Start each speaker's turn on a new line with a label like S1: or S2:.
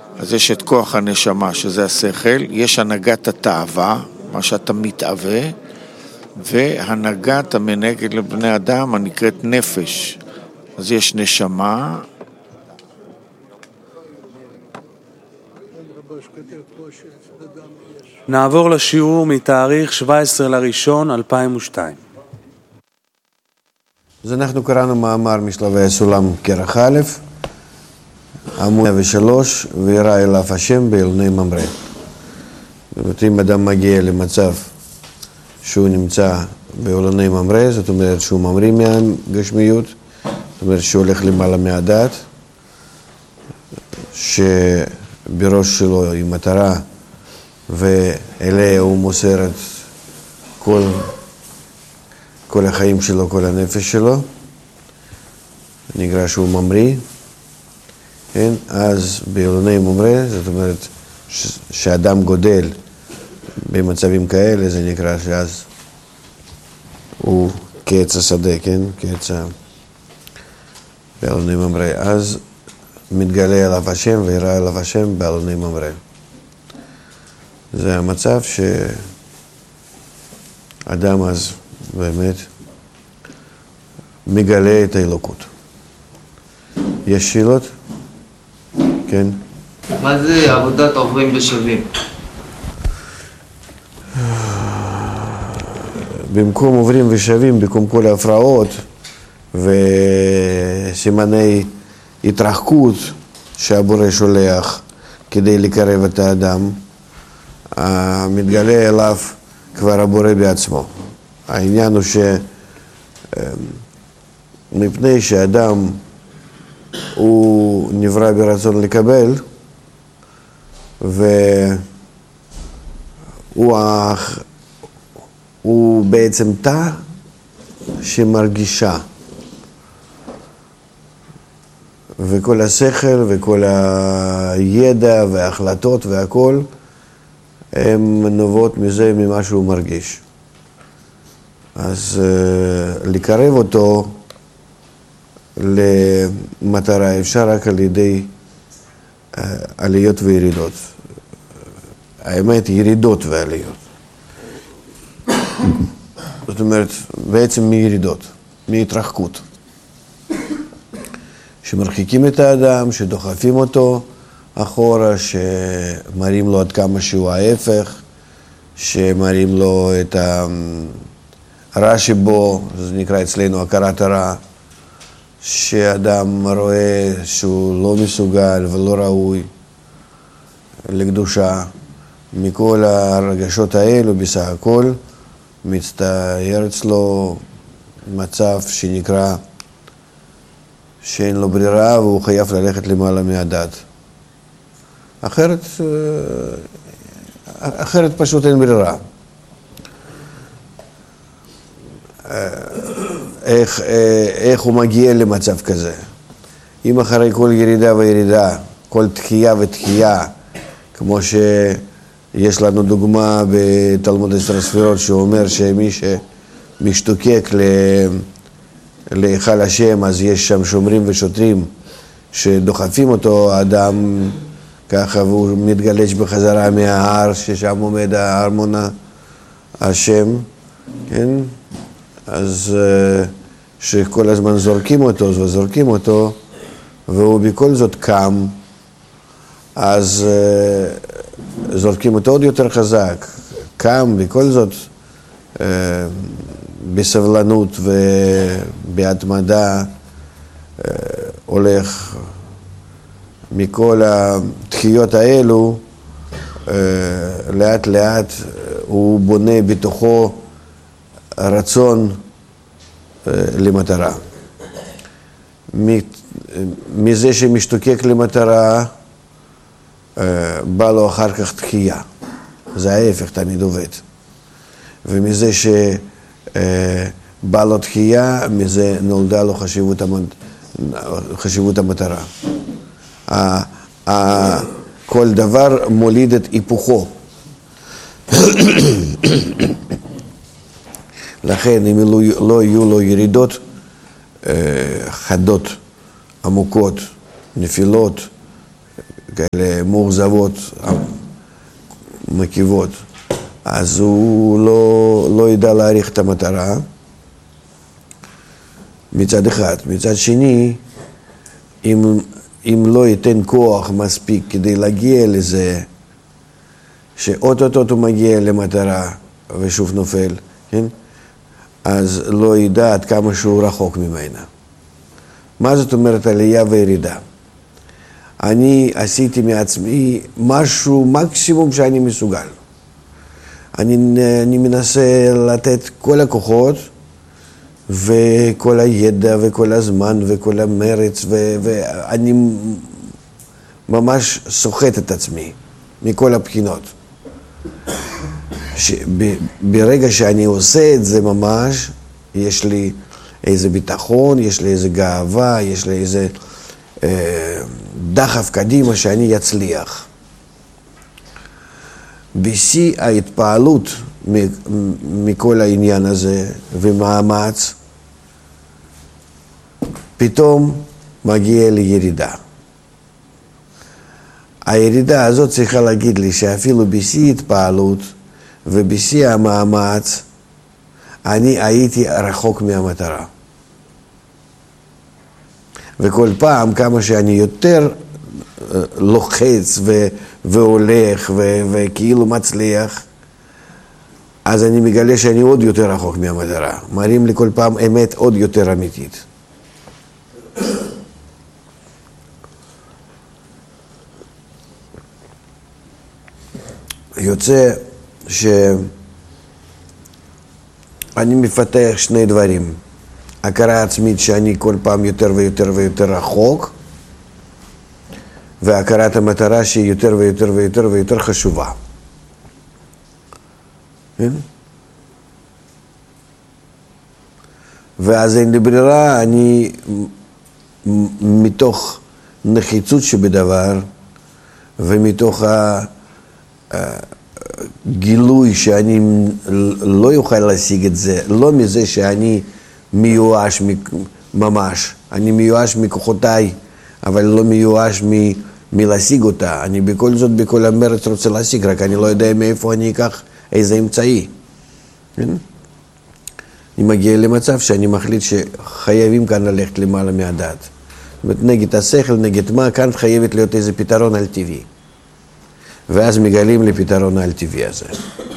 S1: אז יש את כוח הנשמה, שזה השכל, יש הנהגת התאווה, מה שאתה מתאווה, והנהגת המנהגת לבני אדם הנקראת נפש. אז יש נשמה,
S2: נעבור לשיעור מתאריך 17/1/2002.
S3: אז אנחנו קראנו מאמר משלבי הסולם כרך א', עמוד 103, וירא אליו השם באילוני ממרא. זאת אומרת, אם אדם מגיע למצב שהוא נמצא באילוני ממרא, זאת אומרת שהוא ממריא מהגשמיות, זאת אומרת שהוא הולך למעלה מהדעת, שבראש שלו היא מטרה, ואליה הוא מוסר את כל החיים שלו, כל הנפש שלו, נקרא שהוא ממריא, כן? אז באילוני ממרא, זאת אומרת שאדם גודל במצבים כאלה, זה נקרא שאז הוא כעץ השדה, כן? כעץ באילוני ממרא. אז מתגלה אליו השם וירא אליו השם באילוני ממרא. זה המצב שאדם אז באמת מגלה את האלוקות. יש שאלות? כן.
S4: מה זה עבודת עוברים ושבים?
S3: במקום עוברים ושבים, במקום כל ההפרעות וסימני התרחקות שהבורא שולח כדי לקרב את האדם, מתגלה אליו כבר הבורא בעצמו. העניין הוא שמפני שאדם הוא נברא ברצון לקבל, והוא בעצם תא שמרגישה, וכל השכל וכל הידע וההחלטות והכל הם נובעות מזה, ממה שהוא מרגיש. אז לקרב אותו למטרה אפשר רק על ידי עליות וירידות. האמת, ירידות ועליות. זאת אומרת, בעצם מירידות, מהתרחקות. שמרחיקים את האדם, שדוחפים אותו אחורה, שמראים לו עד כמה שהוא ההפך, שמראים לו את הרע שבו, זה נקרא אצלנו הכרת הרע, שאדם רואה שהוא לא מסוגל ולא ראוי לקדושה. מכל הרגשות האלו בסך הכל מצטייר אצלו מצב שנקרא שאין לו ברירה והוא חייב ללכת למעלה מהדעת. אחרת פשוט אין ברירה. איך הוא מגיע למצב כזה? אם אחרי כל ירידה וירידה, כל תחייה ותחייה, כמו שיש לנו דוגמה בתלמוד 10 ספירות, שהוא אומר שמי שמשתוקק להיכל השם, אז יש שם שומרים ושוטרים שדוחפים אותו, האדם ככה, והוא מתגלש בחזרה מההר, ששם עומד הארמון השם, כן? אז שכל הזמן זורקים אותו, והוא בכל זאת קם, אז זורקים אותו עוד יותר חזק, קם בכל זאת בסבלנות ובהתמדה, הולך מכל התחיות האלו, לאט לאט הוא בונה בתוכו רצון למטרה. מזה שמשתוקק למטרה, בא לו אחר כך תחייה. זה ההפך, תמיד עובד. ומזה שבא לו תחייה, מזה נולדה לו חשיבות המטרה. כל דבר מוליד את היפוכו. לכן, אם לא יהיו לו ירידות חדות, עמוקות, נפילות, כאלה מאוכזבות, מקיבות, אז הוא לא ידע להעריך את המטרה מצד אחד. מצד שני, אם לא ייתן כוח מספיק כדי להגיע לזה, שאוטוטוט הוא מגיע למטרה ושוב נופל, כן? אז לא ידע עד כמה שהוא רחוק ממנה. מה זאת אומרת עלייה וירידה? אני עשיתי מעצמי משהו, מקסימום שאני מסוגל. אני מנסה לתת כל הכוחות וכל הידע וכל הזמן וכל המרץ, ואני ממש סוחט את עצמי מכל הבחינות. ברגע שאני עושה את זה ממש, יש לי איזה ביטחון, יש לי איזה גאווה, יש לי איזה דחף קדימה שאני אצליח. בשיא ההתפעלות מכל העניין הזה ומאמץ, פתאום מגיע לירידה. הירידה הזאת צריכה להגיד לי שאפילו בשיא התפעלות ובשיא המאמץ, אני הייתי רחוק מהמטרה. וכל פעם כמה שאני יותר לוחץ והולך וכאילו מצליח, אז אני מגלה שאני עוד יותר רחוק מהמטרה. מראים לי כל פעם אמת עוד יותר אמיתית. יוצא שאני מפתח שני דברים. הכרה עצמית שאני כל פעם יותר ויותר ויותר רחוק, והכרת המטרה שהיא יותר ויותר ויותר ויותר חשובה. ואז אין לי ברירה, אני מתוך נחיצות שבדבר, ומתוך הגילוי שאני לא יוכל להשיג את זה, לא מזה שאני מיואש ממש, אני מיואש מכוחותיי, אבל לא מיואש מלהשיג אותה. אני בכל זאת, בכל המרץ רוצה להשיג, רק אני לא יודע מאיפה אני אקח איזה אמצעי. אני מגיע למצב שאני מחליט שחייבים כאן ללכת למעלה מהדעת. זאת אומרת, נגד השכל, נגד מה, כאן חייבת להיות איזה פתרון על טבעי. ואז מגלים לפתרון על טבעי הזה.